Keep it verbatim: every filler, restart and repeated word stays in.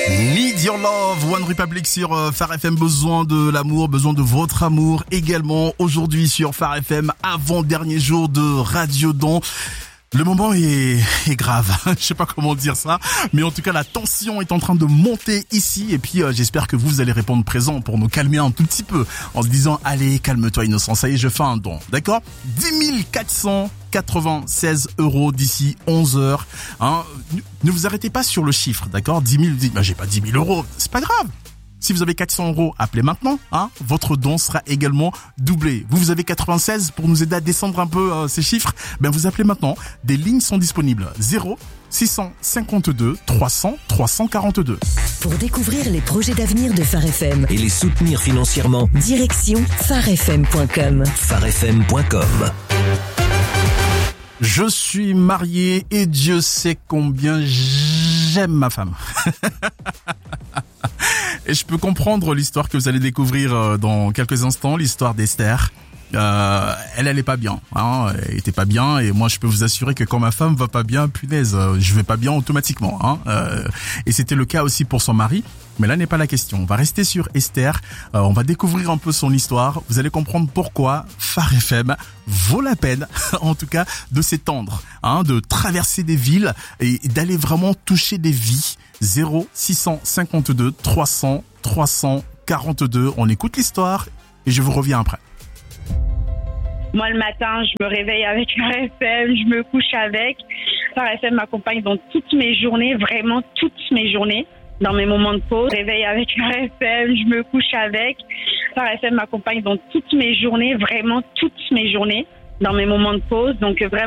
Need Your Love, One Republic sur euh, Phare F M, besoin de l'amour, besoin de votre amour également. Aujourd'hui sur Phare F M, avant-dernier jour de Radio Don. Le moment est, est grave, je sais pas comment dire ça, mais en tout cas la tension est en train de monter ici et puis euh, j'espère que vous allez répondre présent pour nous calmer un tout petit peu en se disant allez calme-toi Innocent, ça y est je fais un don, d'accord? dix mille quatre cent quatre-vingt-seize euros d'ici onze heures, hein. Ne vous arrêtez pas sur le chiffre, d'accord? dix mille, bah, j'ai pas dix mille euros, c'est pas grave. Si vous avez quatre cents euros, appelez maintenant, hein. Votre don sera également doublé. Vous, vous avez quatre-vingt-seize pour nous aider à descendre un peu euh, ces chiffres. Ben, vous appelez maintenant. Des lignes sont disponibles. zéro six cent cinquante-deux trois cents trois cent quarante-deux. Pour découvrir les projets d'avenir de Phare F M et les soutenir financièrement, direction phare f m point com. phare f m point com. Je suis marié et Dieu sait combien j'aime ma femme. Et je peux comprendre l'histoire que vous allez découvrir dans quelques instants, l'histoire d'Esther. Euh, elle, elle est pas bien, hein, elle était pas bien, et moi je peux vous assurer que quand ma femme va pas bien, punaise, je vais pas bien automatiquement, hein. Euh, et c'était le cas aussi pour son mari, mais là n'est pas la question. On va rester sur Esther, euh, on va découvrir un peu son histoire. Vous allez comprendre pourquoi Phare F M vaut la peine, en tout cas, de s'étendre, hein, de traverser des villes et d'aller vraiment toucher des vies. zéro six cent cinquante-deux trois cents trois cent quarante-deux. On écoute l'histoire et je vous reviens après. Moi, le matin, je me réveille avec Phare F M, je me couche avec. Phare F M m'accompagne dans toutes mes journées, vraiment toutes mes journées, dans mes moments de pause. Je me réveille avec Phare F M, je me couche avec. Phare F M m'accompagne dans toutes mes journées, vraiment toutes mes journées, dans mes moments de pause. Donc, vraiment.